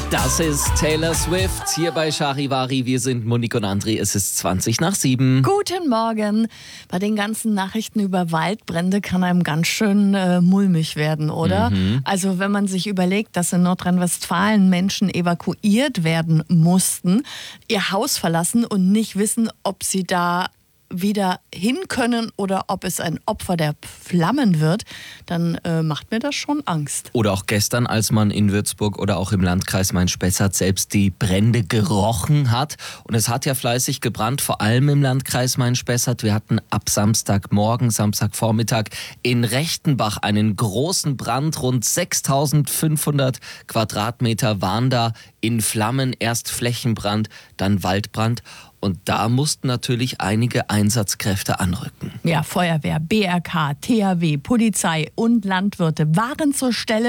Das ist Taylor Swift hier bei Charivari. Wir sind Monique und André. Es ist 7:20. Guten Morgen. Bei den ganzen Nachrichten über Waldbrände kann einem ganz schön mulmig werden, oder? Also wenn man sich überlegt, dass in Nordrhein-Westfalen Menschen evakuiert werden mussten, ihr Haus verlassen und nicht wissen, ob sie da wieder hin können oder ob es ein Opfer der Flammen wird, dann macht mir das schon Angst. Oder auch gestern, als man in Würzburg oder auch im Landkreis Main-Spessart selbst die Brände gerochen hat. Und es hat ja fleißig gebrannt, vor allem im Landkreis Main-Spessart. Wir hatten ab Samstagmorgen, Samstagvormittag in Rechtenbach einen großen Brand. Rund 6.500 Quadratmeter waren da in Flammen. Erst Flächenbrand, dann Waldbrand. Und da mussten natürlich einige Einsatzkräfte anrücken. Ja, Feuerwehr, BRK, THW, Polizei und Landwirte waren zur Stelle.